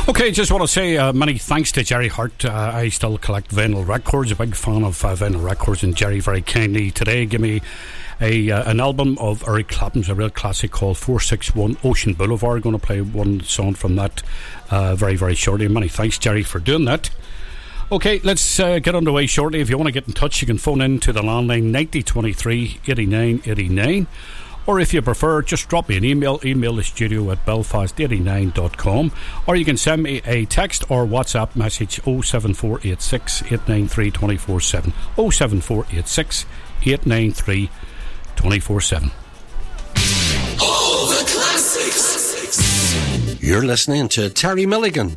Okay, just want to say many thanks to Jerry Hart. I still collect vinyl records, a big fan of vinyl records, and Jerry very kindly today gave me an album of Eric Clapton's, a real classic called 461 Ocean Boulevard. Going to play one song from that very, very shortly. Many thanks, Jerry, for doing that. Okay, let's get underway shortly. If you want to get in touch, you can phone in to the landline 9023 89 89. Or if you prefer, just drop me an email the studio at belfast89.com, or you can send me a text or WhatsApp message 07486 893 247 07486 893 247. All the classics. You're listening to Terry Milligan